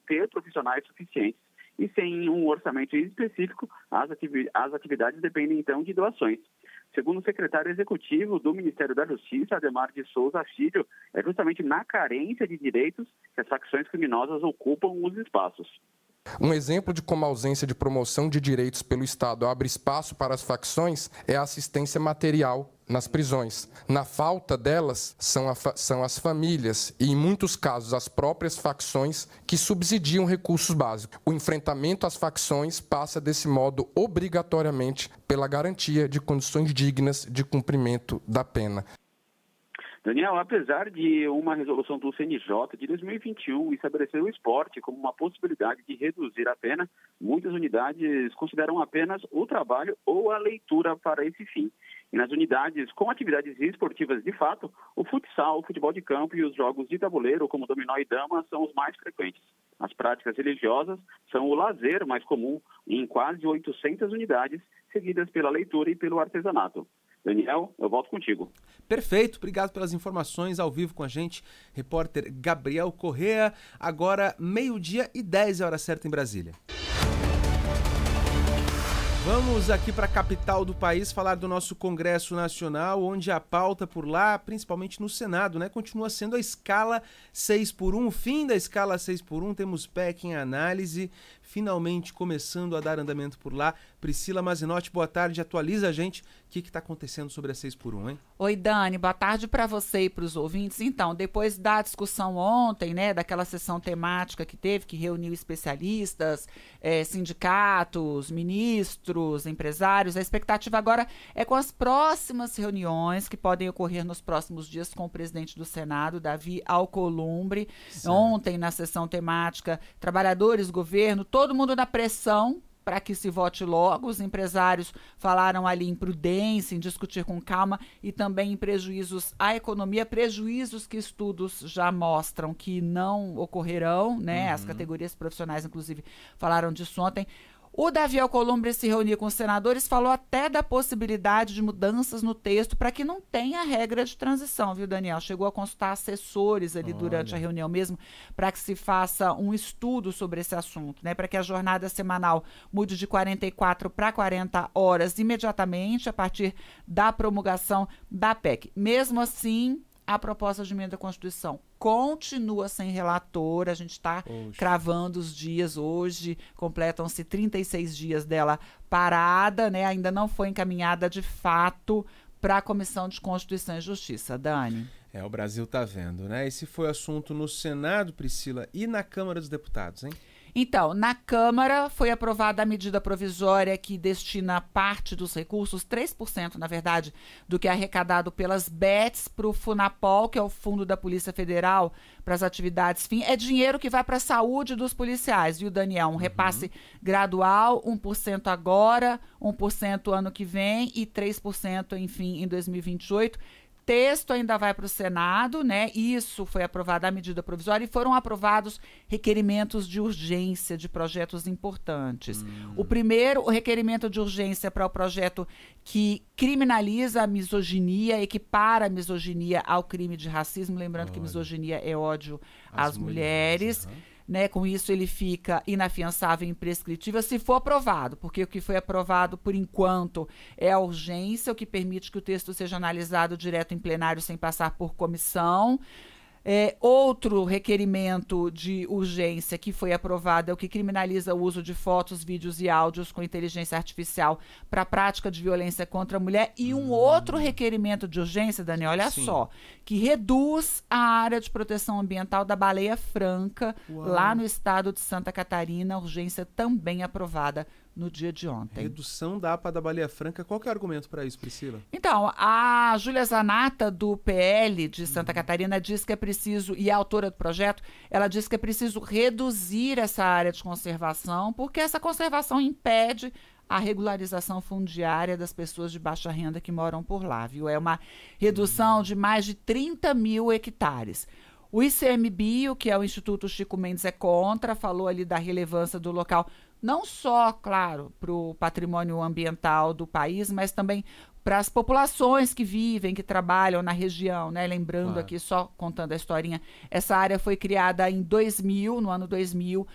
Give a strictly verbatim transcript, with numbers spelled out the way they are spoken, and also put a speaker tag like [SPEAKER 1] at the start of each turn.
[SPEAKER 1] ter profissionais suficientes. E sem um orçamento específico, as, ativi- as atividades dependem, então, de doações. Segundo o secretário executivo do Ministério da Justiça, Ademar de Souza Filho, é justamente na carência de direitos que as facções criminosas ocupam os espaços.
[SPEAKER 2] Um exemplo de como a ausência de promoção de direitos pelo Estado abre espaço para as facções é a assistência material nas prisões. Na falta delas, são, a fa- são as famílias e, em muitos casos, as próprias facções que subsidiam recursos básicos. O enfrentamento às facções passa, desse modo, obrigatoriamente pela garantia de condições dignas de cumprimento da pena.
[SPEAKER 1] Daniel, apesar de uma resolução do C N J de dois mil e vinte e um estabelecer o esporte como uma possibilidade de reduzir a pena, muitas unidades consideram apenas o trabalho ou a leitura para esse fim. E nas unidades com atividades esportivas de fato, o futsal, o futebol de campo e os jogos de tabuleiro, como dominó e dama, são os mais frequentes. As práticas religiosas são o lazer mais comum em quase oitocentas unidades, seguidas pela leitura e pelo artesanato. Daniel, eu volto contigo.
[SPEAKER 3] Perfeito, obrigado pelas informações ao vivo com a gente, repórter Gabriel Correa. Agora, meio-dia e dez, é hora certa em Brasília. Vamos aqui para a capital do país falar do nosso Congresso Nacional, onde a pauta por lá, principalmente no Senado, né, continua sendo a escala seis por um. O fim da escala seis por um, temos P E C em análise, finalmente começando a dar andamento por lá. Priscila Mazinotti, boa tarde, atualiza a gente o que está acontecendo sobre a seis por um, hein?
[SPEAKER 4] Oi, Dani, boa tarde para você e para os ouvintes. Então, depois da discussão ontem, né, daquela sessão temática que teve, que reuniu especialistas, eh, sindicatos, ministros, empresários, a expectativa agora é com as próximas reuniões que podem ocorrer nos próximos dias com o presidente do Senado, Davi Alcolumbre. Certo. Ontem, na sessão temática, trabalhadores, governo, todo mundo na pressão para que se vote logo. Os empresários falaram ali em prudência, em discutir com calma e também em prejuízos à economia, prejuízos que estudos já mostram que não ocorrerão, né? Uhum. As categorias profissionais, inclusive, falaram disso ontem. O Davi Alcolumbre se reuniu com os senadores, falou até da possibilidade de mudanças no texto para que não tenha regra de transição, viu, Daniel? Chegou a consultar assessores ali Olha. durante a reunião mesmo, para que se faça um estudo sobre esse assunto, né? Para que a jornada semanal mude de quarenta e quatro para quarenta horas imediatamente a partir da promulgação da P E C. Mesmo assim, a proposta de emenda à Constituição continua sem relator, a gente está cravando os dias hoje, completam-se trinta e seis dias dela parada, né? Ainda não foi encaminhada de fato para a Comissão de Constituição e Justiça. Dani.
[SPEAKER 3] É, o Brasil tá vendo, né? Esse foi o assunto no Senado, Priscila, e na Câmara dos Deputados, hein?
[SPEAKER 4] Então, na Câmara foi aprovada a medida provisória que destina parte dos recursos, três por cento, na verdade, do que é arrecadado pelas B E Ts para o FUNAPOL, que é o Fundo da Polícia Federal, para as atividades fim. É dinheiro que vai para a saúde dos policiais, viu, Daniel? Um uhum. repasse gradual, um por cento agora, um por cento ano que vem e três por cento, enfim, em dois mil e vinte e oito. Texto ainda vai para o Senado, né? Isso foi aprovada a medida provisória e foram aprovados requerimentos de urgência de projetos importantes. Hum. O primeiro, o requerimento de urgência para o projeto que criminaliza a misoginia, equipara a misoginia ao crime de racismo, lembrando Olha. que misoginia é ódio às, às mulheres. mulheres uhum. Né, com isso ele fica inafiançável e imprescritível se for aprovado, porque o que foi aprovado por enquanto é a urgência, o que permite que o texto seja analisado direto em plenário sem passar por comissão. É, outro requerimento de urgência que foi aprovado é o que criminaliza o uso de fotos, vídeos e áudios com inteligência artificial para a prática de violência contra a mulher. E um hum. outro requerimento de urgência, Daniel, olha Sim. só, que reduz a área de proteção ambiental da Baleia Franca, Uau. lá no estado de Santa Catarina, urgência também aprovada no dia de ontem.
[SPEAKER 3] Redução da A P A da Baleia Franca. Qual que é o argumento para isso, Priscila?
[SPEAKER 4] Então, a Júlia Zanata, do P L de Santa uhum. Catarina, diz que é preciso, e é autora do projeto, ela diz que é preciso reduzir essa área de conservação, porque essa conservação impede a regularização fundiária das pessoas de baixa renda que moram por lá, viu? É uma redução uhum. de mais de trinta mil hectares. O I C M B I, que é o Instituto Chico Mendes, é contra, falou ali da relevância do local, não só, claro, para o patrimônio ambiental do país, mas também para as populações que vivem, que trabalham na região, né? Lembrando claro. aqui, só contando a historinha, essa área foi criada em dois mil, no ano dois mil,